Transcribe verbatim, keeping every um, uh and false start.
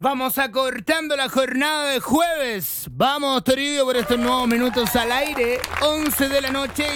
Vamos acortando la jornada de jueves. Vamos, Toribio, por estos nuevos minutos al aire. once de la noche.